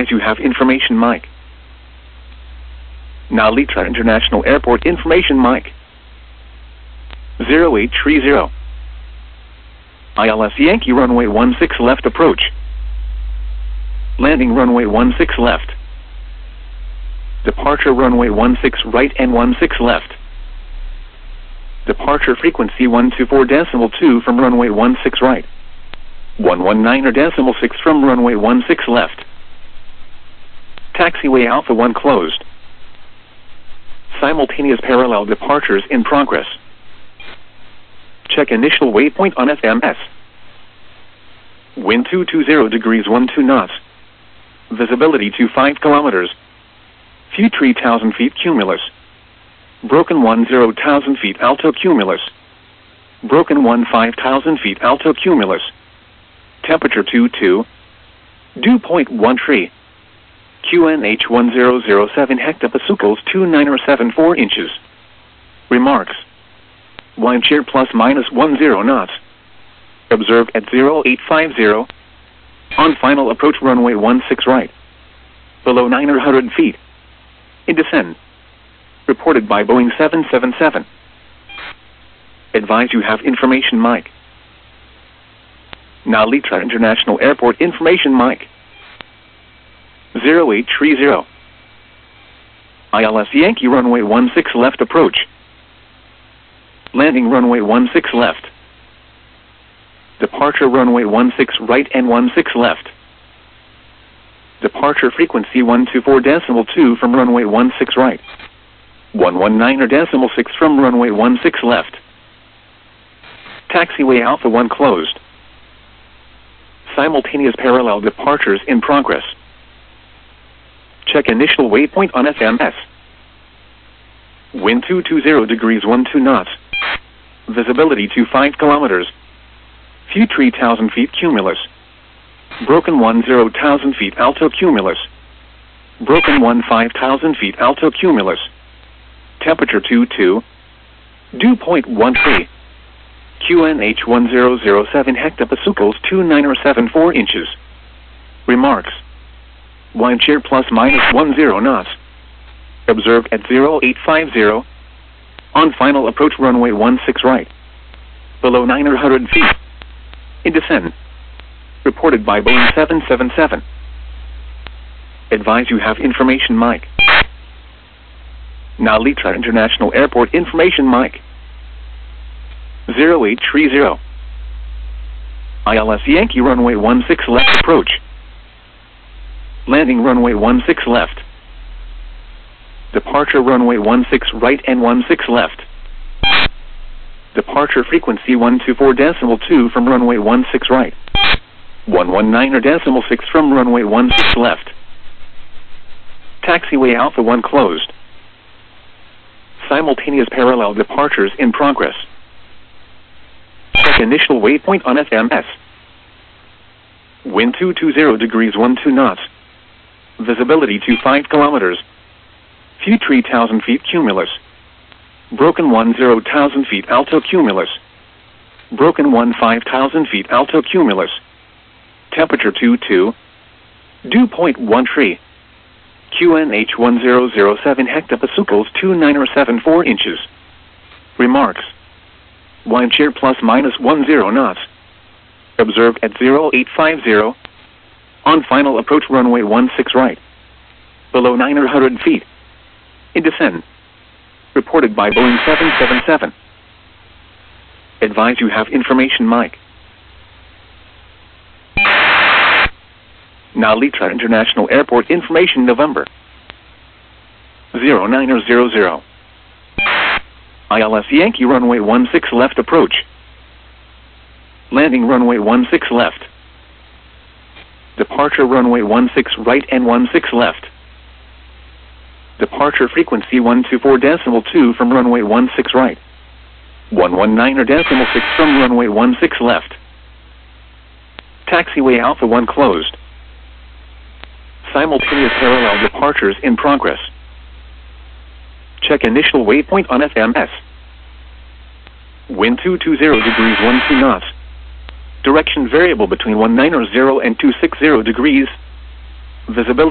Advise you have information mic. Narita International Airport information mic. 0830. ILS Yankee runway 16 left approach. Landing runway 16 left. Departure runway 16 right and 16 left. Departure frequency 124.2 from runway 16 right. 119.6 from runway 16 left. Taxiway Alpha 1 closed. Simultaneous parallel departures in progress. Check initial waypoint on FMS. Wind 220 degrees 12 knots. Visibility to 5 kilometers. Few 3,000 feet cumulus. Broken 10,000 feet alto cumulus. Broken 5,000 feet alto cumulus. Temperature 22. Dew point 13. QNH 1007 hectopascals 2974 inches. Remarks. Wind shear plus minus 10 knots. Observed at 0850. On final approach runway 16 right. Below 900 feet. In descent. Reported by Boeing 777. Advise you have information mic. Narita International Airport information mic. 0830. ILS Yankee runway 16 left approach. Landing runway 16 left. Departure runway 16 right and 16 left. Departure frequency 124.2 from runway 16 right. 119.6 from runway 16 left. Taxiway Alpha 1 closed. Simultaneous parallel departures in progress. Check initial waypoint on FMS. Wind 220 degrees 12 knots. Visibility to 5 kilometers. Few 3,000 feet cumulus. Broken 10,000 feet alto cumulus. Broken 15,000 feet alto cumulus. Temperature 22. Dew point 13. QNH 1007 hectopascals 2974 inches. Remarks. Wind shear plus minus 10 knots. Observed at 0850. On final approach runway 16 right. Below 900 feet. In descent. Reported by Boeing 777. Advise you have information mic. Narita International Airport information mic. 0830. ILS Yankee runway 16 left approach. Landing runway 16 left. Departure runway 16 right and 16 left. Departure frequency 124.2 from runway 16 right. 119.6 from runway 16 left. Taxiway Alpha 1 closed. Simultaneous parallel departures in progress. Check initial waypoint on FMS. Wind 220 degrees 12 knots. Visibility to 5 kilometers. Few 3,000 feet cumulus. Broken 10,000 feet alto cumulus. Broken 15,000 feet alto cumulus. Temperature 22. Dew point 13. QNH 1007 hectopascals 2974 inches. Remarks. Wind shear plus minus 10 knots. Observed at 0850. On final approach runway 16 right. Below 900 feet. In descent. Reported by Boeing 777. Advise you have information mic. Narita International Airport information November. 0900. ILS Yankee runway 16 left approach. Landing runway 16 left. Departure runway 16 right and 16 left. Departure frequency 124.2 from runway 16 right. 119.6 from runway 16 left. Taxiway Alpha 1 closed. Simultaneous parallel departures in progress. Check initial waypoint on FMS. Wind 220 degrees 12 knots. Direction variable between 190 and 260 degrees. Visibility